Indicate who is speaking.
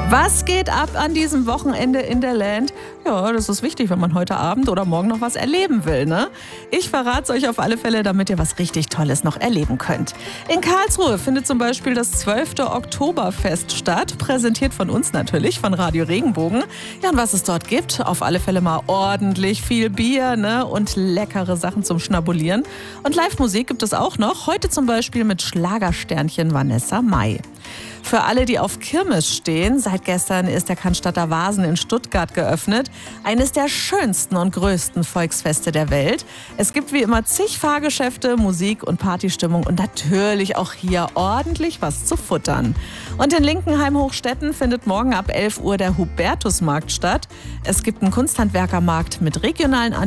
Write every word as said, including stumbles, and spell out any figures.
Speaker 1: Was geht ab an diesem Wochenende in der Land? Ja, das ist wichtig, wenn man heute Abend oder morgen noch was erleben will, ne? Ich verrate es euch auf alle Fälle, damit ihr was richtig Tolles noch erleben könnt. In Karlsruhe findet zum Beispiel das zwölfte Oktoberfest statt, präsentiert von uns natürlich, von Radio Regenbogen. Ja, und was es dort gibt, auf alle Fälle mal ordentlich viel Bier, ne? Und leckere Sachen zum Schnabulieren. Und Live-Musik gibt es auch noch, heute zum Beispiel mit Schlagersternchen Vanessa Mai. Für alle, die auf Kirmes stehen, seit gestern ist der Cannstatter Vasen in Stuttgart geöffnet. Eines der schönsten und größten Volksfeste der Welt. Es gibt wie immer zig Fahrgeschäfte, Musik und Partystimmung und natürlich auch hier ordentlich was zu futtern. Und in Linkenheim-Hochstetten findet morgen ab elf Uhr der Hubertusmarkt statt. Es gibt einen Kunsthandwerkermarkt mit regionalen Anbietern